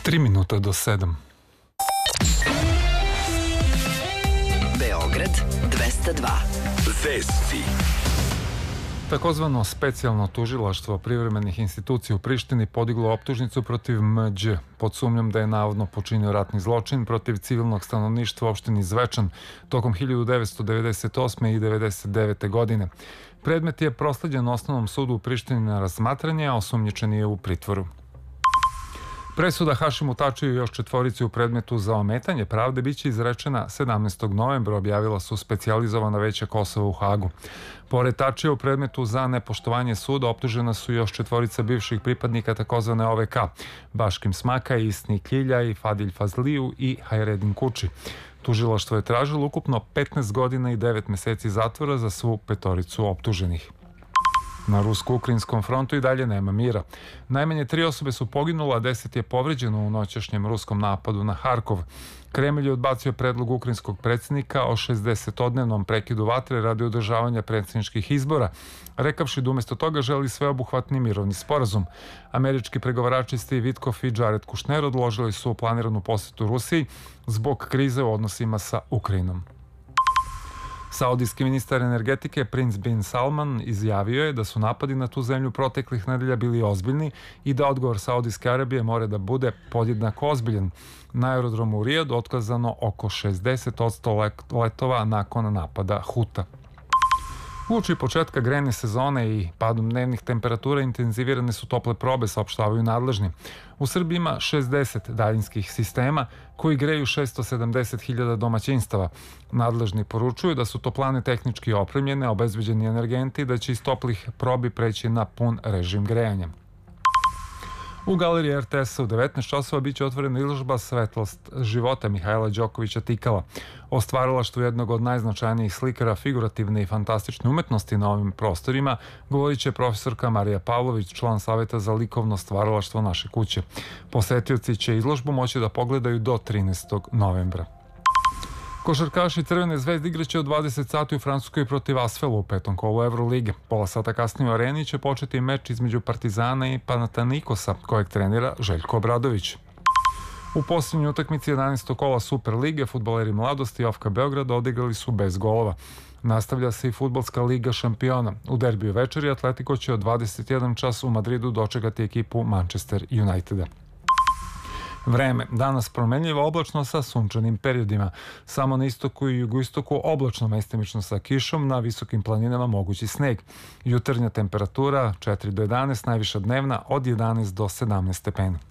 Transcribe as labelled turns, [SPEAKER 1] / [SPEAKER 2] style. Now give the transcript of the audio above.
[SPEAKER 1] 3 minuta do 7.
[SPEAKER 2] Beograd 202. Vesti.
[SPEAKER 1] Takozvano specijalno tužilaštvo privremenih institucija u Prištini podiglo optužnicu protiv MĐ pod sumnjom da je navodno počinio ratni zločin protiv civilnog stanovništva u opštini Zvečan tokom 1998. i 1999. godine. Predmet je prosleđen Osnovnom sudu u Prištini na razmatranje, a osumnjičeni je u pritvoru. Presuda Hašimu Tačiju i još četvorici u predmetu za ometanje pravde biće izrečena 17. novembra, objavila su specijalizovana veća Kosova u Hagu. Pored Tačija u predmetu za nepoštovanje suda optužena su još četvorica bivših pripadnika takozvane OVK, Baškim Smaka, Isni Kilja i Fadilj Fazliju i Hajredin Kuči. Tužilaštvo je tražilo ukupno 15 godina i 9 meseci zatvora za svu petoricu optuženih. Na rusko-ukrajinskom frontu i dalje nema mira. Najmanje 3 osobe su poginule, a 10 je povređeno u noćašnjem ruskom napadu na Harkov. Kremlj je odbacio predlog ukrajinskog predsjednika o 60-odnevnom prekidu vatre radi održavanja predsjedničkih izbora, rekavši da umjesto toga želi sveobuhvatni mirovni sporazum. Američki pregovarači Steve Witkoff i Jared Kushner odložili su planiranu posjetu Rusiji zbog krize u odnosima sa Ukrajinom. Saudijski ministar energetike Prince bin Salman izjavio je da su napadi na tu zemlju proteklih nedelja bili ozbiljni i da odgovor Saudijske Arabije mora da bude podjednako ozbiljan. Na aerodromu u Rijadu otkazano oko 60% letova nakon napada Huta. Uoči početka grejne sezone i padom dnevnih temperatura intenzivirane su tople probe, saopštavaju nadležni. U Srbiji ima 60 daljinskih sistema koji greju 670.000 domaćinstava. Nadležni poručuju da su toplane tehnički opremljene, obezbeđeni energenti i da će iz toplih probi preći na pun režim grejanja. U galeriji RTS-a u 19 časova biće otvorena izložba Svetlost života Mihajla Đokovića Tikala. O stvaralaštvu jednog od najznačajnijih slikara figurativne i fantastične umetnosti na ovim prostorima govorit će profesorka Marija Pavlović, član Saveta za likovno stvaralaštvo naše kuće. Posetioci će izložbu moći da pogledaju do 13. novembra. Košarkaši Crvene zvezde igraće od 20 sati u Francuskoj protiv Asvela u 5. kolu Evrolige. Pola sata kasnije u areni će početi meč između Partizana i Panathinaikosa, kojeg trenira Željko Obradović. U posljednjoj utakmici 11. kola Superlige fudbaleri Mladosti i OFK Beograda odigrali su bez golova. Nastavlja se i Fudbalska liga šampiona. U derbiju večeri Atletico će od 21 čas u Madridu dočekati ekipu Manchester Uniteda. Vreme. Danas promenljivo oblačno sa sunčanim periodima. Samo na istoku i jugoistoku oblačno, mestimično sa kišom, na visokim planinama mogući sneg. Jutarnja temperatura 4 do 11, najviša dnevna od 11 do 17 stepena.